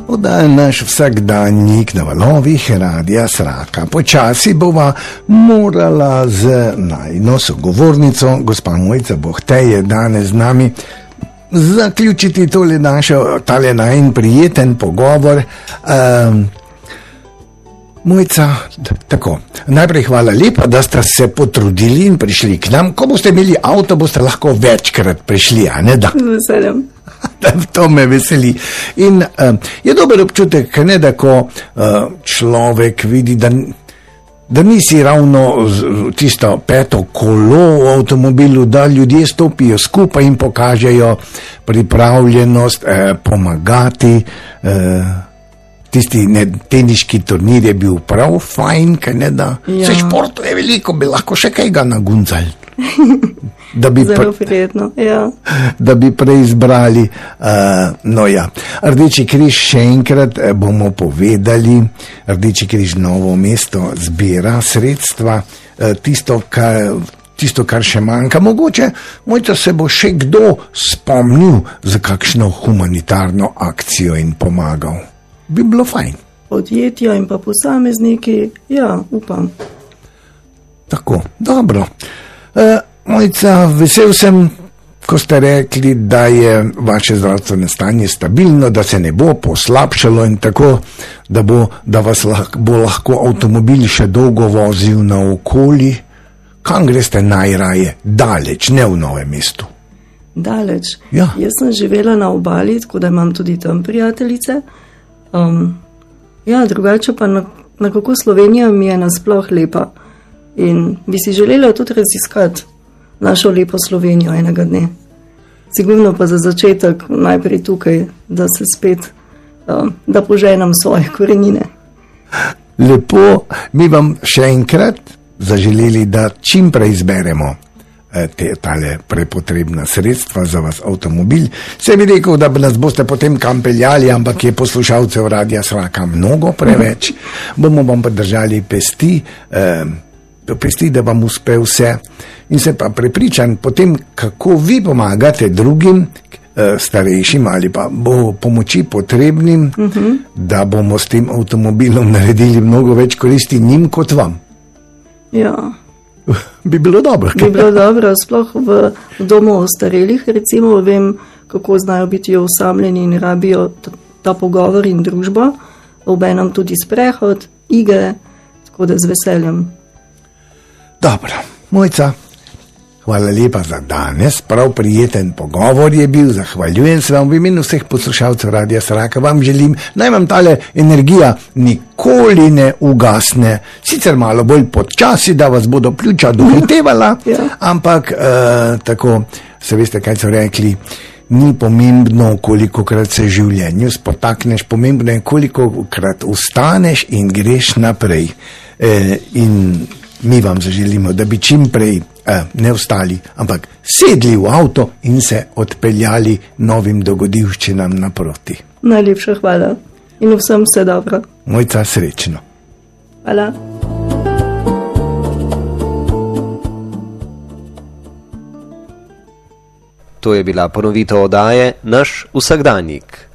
Oddaja naš vsakdanjik na valovih Radia Sraka. Počasi bova morala z najno sogovornico, gospa Mojca Bohtej je danes z nami, zaključiti tale najin prijeten pogovor. Mojca, tako, najprej hvala lepa, da ste se potrudili in prišli k nam. Ko boste imeli avto, boste lahko večkrat prišli, a ne da? Veselim. To me veseli. In je dober občutek, ne, da ko človek vidi, da nisi ravno tisto peto kolo v avtomobilu, da ljudje stopijo skupaj in pokažejo pripravljenost pomagati. Tisti teniški turnir je bil prav fajn, kaj ne da. Vse športov je veliko, bi lahko še kaj ga nagunzali. Zelo prijetno, ja. Da bi preizbrali. Rdeči križ, še enkrat bomo povedali, Rdeči križ Novo mesto zbira sredstva, tisto, kar še manjka. Mogoče se bo še kdo spomnil za kakšno humanitarno akcijo in pomagal. Bi bilo fajn. Podjetja in pa posamezniki, ja, upam. Tako, dobro. Mojca, vesel sem, ko ste rekli, da je vaše zdravstveno stanje stabilno, da se ne bo poslabšalo in tako, da vas bo lahko avtomobil še dolgo vozil naokoli. Kam greste najraje? Daleč, ne v Novem mestu. Daleč? Ja. Jaz sem živela na obali, tako da imam tudi tam prijateljice. Drugače pa nekako Slovenija mi je nasploh lepa in bi si želela tudi raziskati našo lepo Slovenijo enega dne. Sigurno pa za začetek najprej tukaj, da se spet, da poženem svoje korenine. Lepo, mi vam še enkrat zaželeli, da čim prej izberemo tale prepotrebna sredstva za vas avtomobil. Se bi rekel, da nas boste potem kam peljali, ampak je poslušalcev Radia Sraka mnogo preveč. Bomo vam pa držali pesti, da vam uspe vse. In se pa prepričan potem, kako vi pomagate drugim, starejšim ali pa bo pomoči potrebnim, da bomo s tem avtomobilom naredili mnogo več koristi njim kot vam. Ja. Bi bilo dobro. Bi bilo dobro, sploh v domu ostarelih, recimo, vem, kako znajo biti osamljeni in rabijo ta pogovor in družbo, obenem tudi sprehod, igre, tako da z veseljem. Dobro, Mojca, hvala lepa za danes, prav prijeten pogovor je bil, zahvaljujem se vam v imenu vseh poslušalcev Radia Sraka, vam želim, naj vam tale energija nikoli ne ugasne, sicer malo bolj počasi, da vas bodo pljuča dohitevala, ampak tako, se veste, kaj so rekli, ni pomembno, kolikokrat se v življenju spotakneš, pomembno je, kolikokrat ustaneš in greš naprej. In mi vam zaželimo, da bi čim prej ne ostali, ampak sedli v avto in se odpeljali novim dogodivščinam naproti. Najlepša hvala in vsem vse dobro. Mojca, srečno. Hvala. To je bila ponovitev oddaje Naš vsakdanjik.